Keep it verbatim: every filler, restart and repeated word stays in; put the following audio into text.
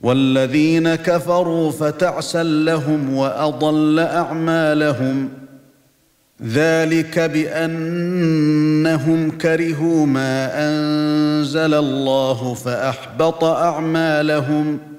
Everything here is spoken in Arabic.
والذين كفروا فتعسا لهم وأضل أعمالهم ذلك بأنهم كرهوا ما أنزل الله فأحبط أعمالهم